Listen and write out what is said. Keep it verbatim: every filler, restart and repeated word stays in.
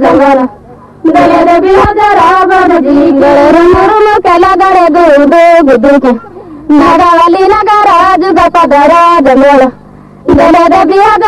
ಜಂಗಲ ಗಳೆದ ಬಿಹದರ ಬದಜಿ ಗಳರು ಮುರುಳು ಕೆಲಗಡೆ ಗುದು ಗುದುಕೆ ನಗವಲಿ ನಗರ ಜುಗ ಪದರ ಜಂಗಲ ಗಳೆದ ಬಿಹದ